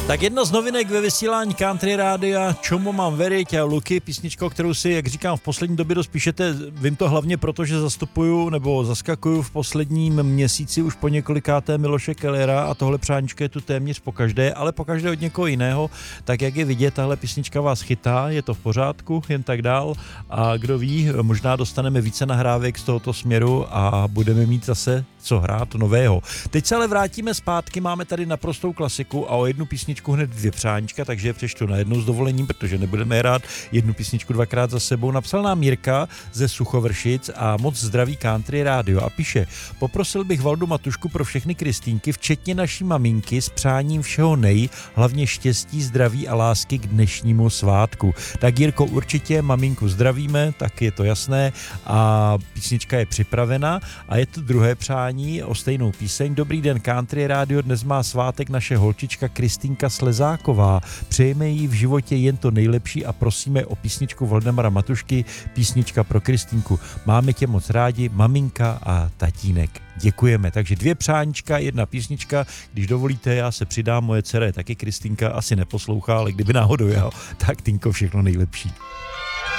Tak jedna z novinek ve vysílání Country Rádia, Čomu mám veriť a Luky, písnička, kterou si, jak říkám, v poslední době dost píšete, vím to hlavně proto, že zastupuju nebo zaskakuju v posledním měsíci už po několikáté Miloše Kellera a tohle přáníčko je tu téměř pokaždé, ale pokaždé od někoho jiného, tak jak je vidět, tahle písnička vás chytá, je to v pořádku, jen tak dál a kdo ví, možná dostaneme více nahrávek z tohoto směru a budeme mít zase co hrát nového. Teď se ale vrátíme zpátky, máme tady naprostou klasiku a o jednu písničku hned dvě přáníčka, takže je přečtu najednou s dovolením, protože nebudeme hrát jednu písničku dvakrát za sebou. Napsal nám Jirka ze Suchovršic a moc zdraví Country Rádio a píše: poprosil bych Valdu Matušku pro všechny Kristýnky, včetně naší maminky, s přáním všeho hlavně štěstí, zdraví a lásky k dnešnímu svátku. Tak Jirko, určitě maminku zdravíme, tak je to jasné a písnička je připravena a je to druhé přání o stejnou píseň. Dobrý den Country Rádio, dnes má svátek naše holčička Kristýnka Slezáková. Přejeme jí v životě jen to nejlepší a prosíme o písničku Valdemara Matušky, písnička pro Kristýnku. Máme tě moc rádi, maminka a tatínek. Děkujeme. Takže dvě přáníčka, jedna písnička. Když dovolíte, já se přidám, moje dcera je taky Kristýnka, asi neposlouchá, ale kdyby náhodou já, tak Týnko, všechno nejlepší.